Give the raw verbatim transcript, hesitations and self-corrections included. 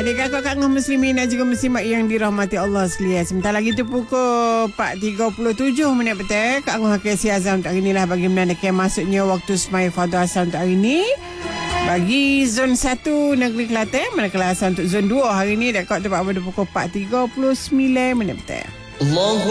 Adik kakak kakak muslimin dan juga muslimat yang dirahmati Allah sekalian. Sebentar lagi tu pukul empat tiga puluh tujuh minit petang. Kak Angah Kasih Azam untuk hari inilah bagi menandakan masuknya waktu semai fardu asar untuk hari ini. Bagi zon satu Negeri Kelantan, manakala asar untuk zon dua hari ini dekat tempat pada pukul empat tiga puluh sembilan minit petang. Allahu